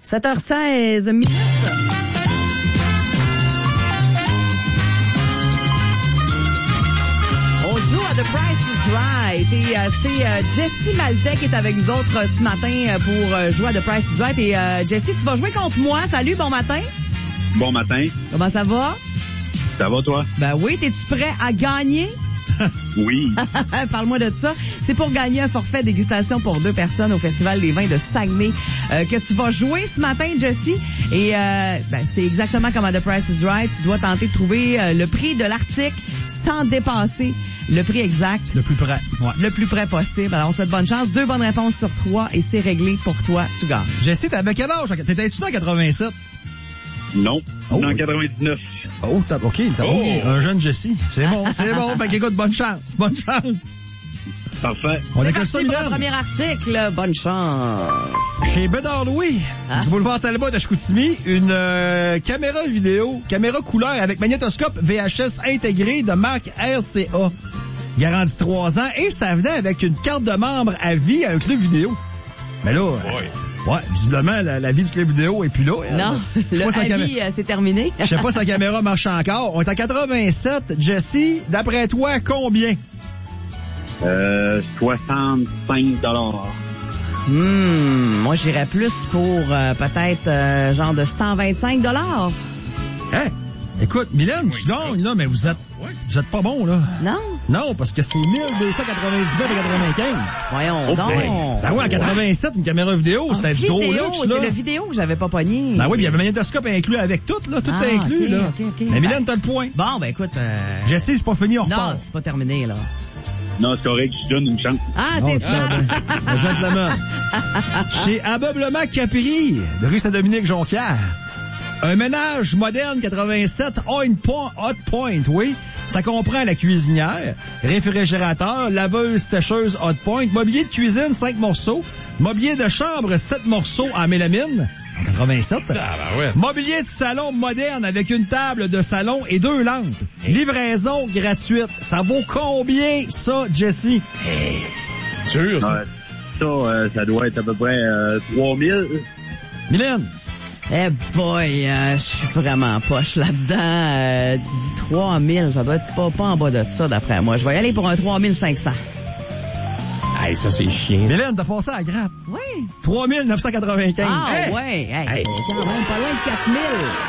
7h16 minutes. On joue à The Price is Right. Et c'est Jessie Maltais qui est avec nous autres ce matin pour jouer à The Price is Right. Et Jessie, tu vas jouer contre moi. Salut, bon matin. Bon matin. Comment ça va? Ça va, toi? Ben oui, t'es-tu prêt à gagner? Oui. Parle-moi de ça. C'est pour gagner un forfait dégustation pour 2 personnes au Festival des vins de Saguenay que tu vas jouer ce matin, Jessie. Et c'est exactement comme à The Price is Right. Tu dois tenter de trouver le prix de l'article sans dépasser le prix exact. Le plus près. Ouais. Le plus près possible. Alors, on souhaite bonne chance. 2 bonnes réponses sur 3 et c'est réglé pour toi. Tu gagnes. Jessie, t'avais quel âge? T'étais-tu en 87? Non. Oh, en oui. 99. Oh, OK. Un jeune Jessie. C'est bon. Fait qu'écoute, bonne chance. Bonne chance. Parfait. On C'est écoute parti ça, pour Mylène. le premier article. Bonne chance. Chez Bédard Louis, du boulevard Talbot à Chicoutimi, une caméra couleur avec magnétoscope VHS intégré de marque RCA. Garantie 3 ans et ça venait avec une carte de membre à vie à un club vidéo. Mais là, visiblement, la vie du club vidéo est plus là. Non, le avis, c'est terminé. Je sais pas si la caméra marche encore. On est à 87. Jessie, d'après toi, combien? 65 $. Moi, j'irais plus pour peut-être genre de 125 $. Hein? Écoute, Mylène, tu gagnes, là, mais vous êtes pas bon, là. Non? Non, parce que c'est 1299 et 95. Voyons donc. Ben oui, en 87, une caméra vidéo, c'était du gros luxe, là. C'est le vidéo que j'avais pas pogné. Ben oui, puis il y avait le magnétoscope inclus avec tout, là. Tout est inclus, okay, là. OK. Mais Mylène, t'as le point. Bon, ben écoute... Jessie, c'est pas fini, on repart. Non, c'est pas terminé, là. Non, c'est correct, je donne une chance. Ah, t'es ça. Un gentleman. Chez Ameublement Capri, de rue Saint-Dominique Jonquière. Un ménage moderne 87 Hot Point, oui. Ça comprend la cuisinière, réfrigérateur, laveuse, sécheuse Hot Point, mobilier de cuisine 5 morceaux, mobilier de chambre 7 morceaux en mélamine, en 87. Ah, ben ouais. Mobilier de salon moderne avec une table de salon et 2 lampes. Livraison gratuite. Ça vaut combien, ça, Jessie? Sûr, ça. Ça doit être à peu près 3000. Mylène? Eh boy, je suis vraiment poche là-dedans. Tu dis 3000, ça doit être pas en bas de ça, d'après moi. Je vais y aller pour un 3500. Hey, ça, c'est chiant. Mylène, t'as passé à la gratte. Oui. 3995. Ah, Hey! ouais. Hey, Hey. c'est quand même pas loin de 4000.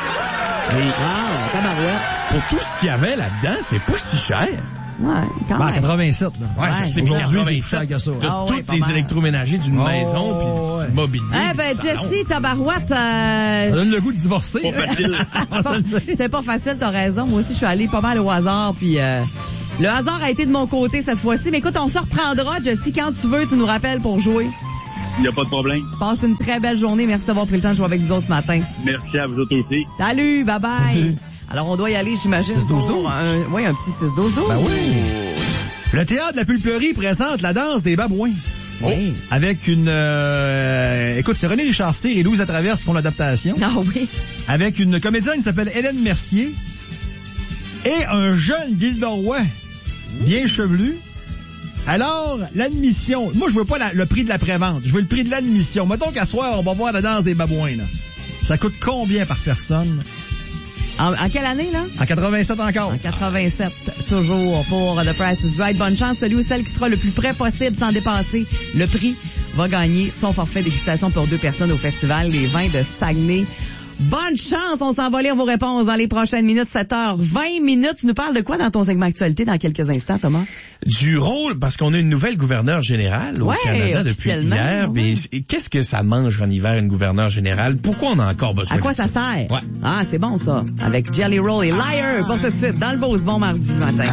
Mais Ah, tabarouette. pour tout ce qu'il y avait là-dedans, c'est pas si cher. Ouais, quand Ben, en même. 87, là. Ouais, Ouais, c'est aujourd'hui, c'est 87. plus cher que ça. T'as Ah ouais, tous pas les mal. électroménagers d'une Oh, maison, puis ouais. du mobilier. Eh puis ben, du salon. Jessie, tabarouette, Ça donne le goût de divorcer. Pas facile. c'est pas facile, t'as raison. Moi aussi, je suis allée pas mal au hasard, puis le hasard a été de mon côté cette fois-ci. Mais écoute, on se reprendra, Jessie, quand tu veux, tu nous rappelles pour jouer. Il n'y a pas de problème. Passe une très belle journée. Merci d'avoir pris le temps de jouer avec nous autres ce matin. Merci à vous autres aussi. Salut, bye-bye. Alors, on doit y aller, j'imagine. 6-12-12. pour un petit 6-12-12. Ben oui. Le théâtre de la Pulperie présente la danse des babouins. Oui. Avec une... écoute, c'est René Richard Cyr et Louise Latraverse qui font l'adaptation. Ah oui. Avec une comédienne qui s'appelle Hélène Mercier. Et un jeune Gildon Roy, bien chevelu. Alors, l'admission... Moi, je veux pas le prix de la prévente. Je veux le prix de l'admission. Mettons qu'à soir, on va voir la danse des babouins, là. Ça coûte combien par personne? En quelle année, là? En 87 encore. En 87, toujours pour The Price is Right. Bonne chance, celui ou celle qui sera le plus près possible sans dépasser le prix va gagner son forfait dégustation pour 2 personnes au Festival des vins de Saguenay. Bonne chance, on s'en va lire vos réponses dans les prochaines minutes, 7h20 minutes. Tu nous parles de quoi dans ton segment actualité dans quelques instants, Thomas? Du rôle, parce qu'on a une nouvelle gouverneure générale au Canada depuis hier. Ouais. Mais qu'est-ce que ça mange en hiver, une gouverneure générale? Pourquoi on a encore besoin À quoi de ça sert? Ouais. Ah, c'est bon ça. Avec Jelly Roll et Liar pour tout de suite dans le Beauce, bon mardi matin.